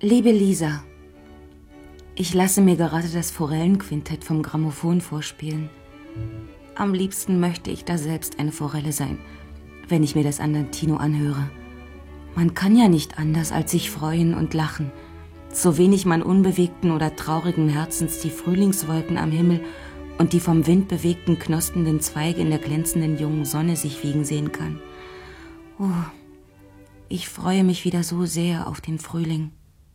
Liebe Lisa, ich lasse mir gerade das Forellenquintett vom Grammophon vorspielen. Am liebsten möchte ich da selbst eine Forelle sein, wenn ich mir das Andantino anhöre. Man kann ja nicht anders als sich freuen und lachen. So wenig man unbewegten oder traurigen Herzens die Frühlingswolken am Himmel und die vom Wind bewegten, knospenden Zweige in der glänzenden jungen Sonne sich wiegen sehen kann. Oh, ich freue mich wieder so sehr auf den Frühling.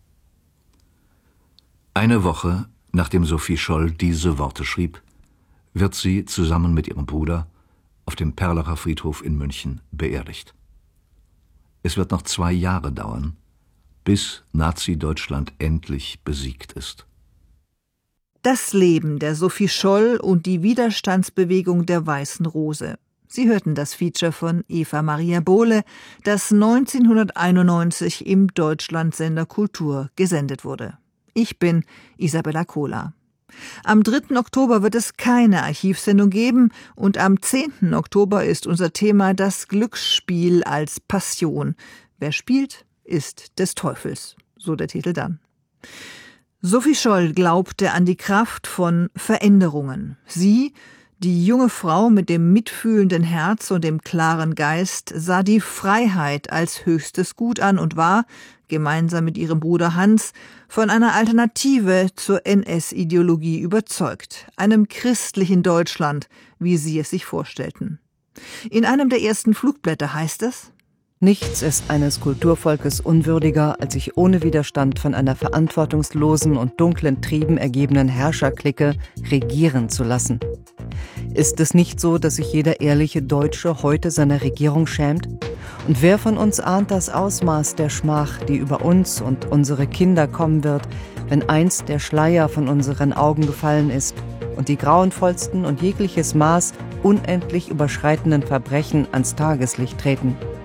Eine Woche, nachdem Sophie Scholl diese Worte schrieb, wird sie zusammen mit ihrem Bruder auf dem Perlacher Friedhof in München beerdigt. Es wird noch 2 Jahre dauern, bis Nazi-Deutschland endlich besiegt ist. Das Leben der Sophie Scholl und die Widerstandsbewegung der Weißen Rose. Sie hörten das Feature von Eva Maria Bohle, das 1991 im Deutschlandsender Kultur gesendet wurde. Ich bin Isabella Kohler. Am 3. Oktober wird es keine Archivsendung geben und am 10. Oktober ist unser Thema das Glücksspiel als Passion. Wer spielt, ist des Teufels, so der Titel dann. Sophie Scholl glaubte an die Kraft von Veränderungen. Sie, die junge Frau mit dem mitfühlenden Herz und dem klaren Geist, sah die Freiheit als höchstes Gut an und war, gemeinsam mit ihrem Bruder Hans, von einer Alternative zur NS-Ideologie überzeugt, einem christlichen Deutschland, wie sie es sich vorstellten. In einem der ersten Flugblätter heißt es: Nichts ist eines Kulturvolkes unwürdiger, als sich ohne Widerstand von einer verantwortungslosen und dunklen Trieben ergebenen Herrscherclique regieren zu lassen. Ist es nicht so, dass sich jeder ehrliche Deutsche heute seiner Regierung schämt? Und wer von uns ahnt das Ausmaß der Schmach, die über uns und unsere Kinder kommen wird, wenn einst der Schleier von unseren Augen gefallen ist und die grauenvollsten und jegliches Maß unendlich überschreitenden Verbrechen ans Tageslicht treten?